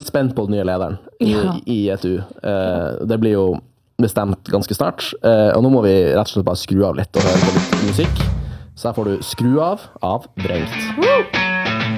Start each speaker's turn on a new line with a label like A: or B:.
A: spent på den nye lederen i ETU. Det blir jo bestemt ganske snart, og nå må vi rett og slett bare skru av litt og høre på litt musikk. Så her får du skru av Brøyt.